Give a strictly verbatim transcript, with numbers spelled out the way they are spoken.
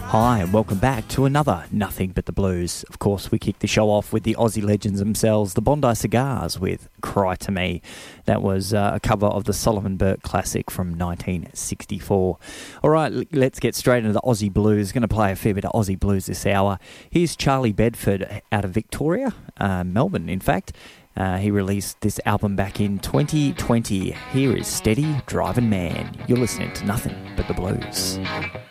Hi, and welcome back to another Nothing But the Blues. Of course, we kick the show off with the Aussie legends themselves, the Bondi Cigars, with Cry to Me. That was uh, a cover of the Sullivan Burke classic from nineteen sixty-four. All right, l- let's get straight into the Aussie blues. Going to play a fair bit of Aussie blues this hour. Here's Charlie Bedford out of Victoria, uh, Melbourne, in fact. Uh, he released this album back in twenty twenty. Here is Steady Driving Man. You're listening to Nothing But the Blues.